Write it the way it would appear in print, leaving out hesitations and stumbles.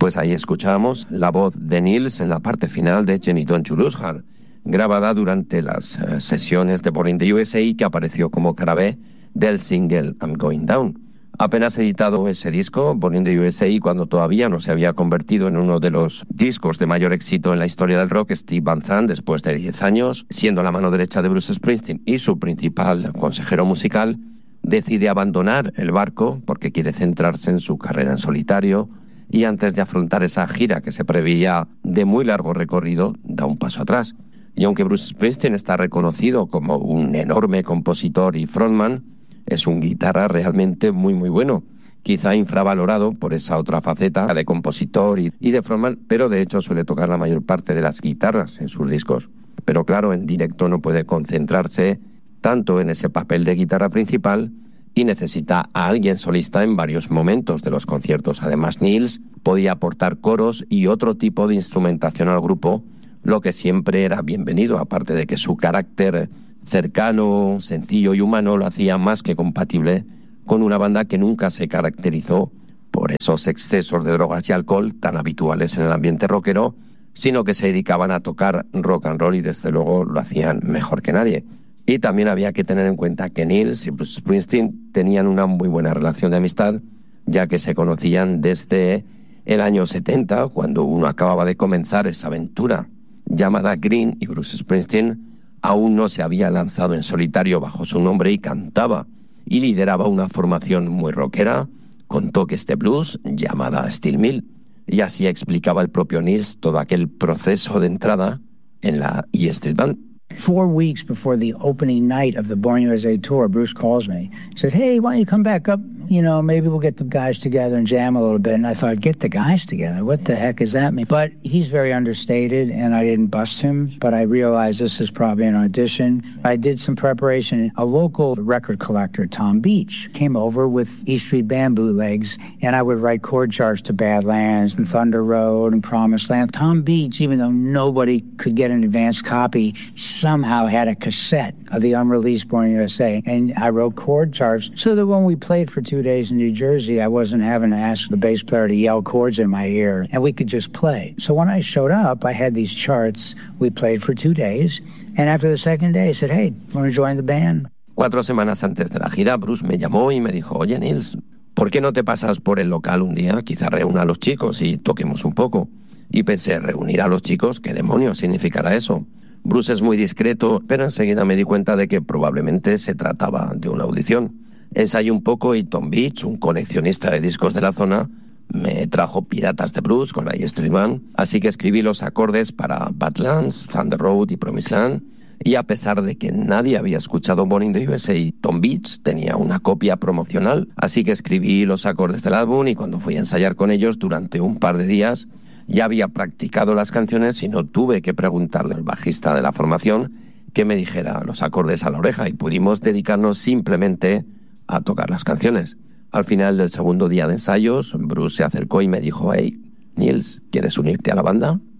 Pues ahí escuchamos la voz de Nils en la parte final de Jenny Don't You Lose Her, grabada durante las sesiones de Born in the USA, que apareció como cara B del single I'm Going Down. Apenas editado ese disco, Born in the USA, cuando todavía no se había convertido en uno de los discos de mayor éxito en la historia del rock, Steve Van Zandt, después de 10 años, siendo la mano derecha de Bruce Springsteen y su principal consejero musical, decide abandonar el barco porque quiere centrarse en su carrera en solitario, y antes de afrontar esa gira que se preveía de muy largo recorrido, da un paso atrás. Y aunque Bruce Springsteen está reconocido como un enorme compositor y frontman, es un guitarra realmente muy bueno, quizá infravalorado por esa otra faceta de compositor y de frontman, pero de hecho suele tocar la mayor parte de las guitarras en sus discos. Pero claro, en directo no puede concentrarse tanto en ese papel de guitarra principal y necesita a alguien solista en varios momentos de los conciertos. Además, Nils podía aportar coros y otro tipo de instrumentación al grupo, lo que siempre era bienvenido, aparte de que su carácter cercano, sencillo y humano lo hacía más que compatible con una banda que nunca se caracterizó por esos excesos de drogas y alcohol tan habituales en el ambiente rockero, sino que se dedicaban a tocar rock and roll y desde luego lo hacían mejor que nadie. Y también había que tener en cuenta que Nils y Bruce Springsteen tenían una muy buena relación de amistad, ya que se conocían desde el año 70, cuando uno acababa de comenzar esa aventura llamada Green, y Bruce Springsteen aún no se había lanzado en solitario bajo su nombre y cantaba y lideraba una formación muy rockera con toques de blues llamada Steel Mill. Y así explicaba el propio Nils todo aquel proceso de entrada en la E Street Band. 4 weeks before the opening night of the Born USA tour, Bruce calls me. He says, hey, why don't you come back up? You know, maybe we'll get the guys together and jam a little bit. And I thought, get the guys together? What the heck does that mean? But he's very understated, and I didn't bust him. But I realized this is probably an audition. I did some preparation. A local record collector, Tom Beach, came over with E Street Band bootlegs, and I would write chord charts to Badlands and Thunder Road and Promised Land. Tom Beach, even though nobody could get an advance copy, somehow had a cassette of the unreleased Born USA, and I wrote chord charts so that when we played for 2 days in New Jersey, I wasn't having to ask the bass player to yell chords in my ear, and we could just play. So when I showed up, I had these charts. We played for 2 days, and after the second day, I said, hey, want to join the band? 4 semanas antes de la gira, Bruce me llamó y me dijo, oye, Nils, ¿por qué no te pasas por el local un día? Quizá reúna a los chicos y toquemos un poco. Y pensé, ¿reunir a los chicos? ¿Qué demonios significará eso? Bruce es muy discreto, pero enseguida me di cuenta de que probablemente se trataba de una audición. Ensayé un poco y Tom Beach, un coleccionista de discos de la zona, me trajo Piratas de Bruce con la E Street Band, así que escribí los acordes para Badlands, Thunder Road y Promised Land, y a pesar de que nadie había escuchado Born in the USA, Tom Beach tenía una copia promocional, así que escribí los acordes del álbum y cuando fui a ensayar con ellos durante un par de días, ya había practicado las canciones y no tuve que preguntarle al bajista de la formación que me dijera los acordes a la oreja y pudimos dedicarnos simplemente a tocar las canciones. Al final del segundo día de ensayos, Bruce se acercó y me dijo, hey, Nils, ¿quieres unirte a la banda?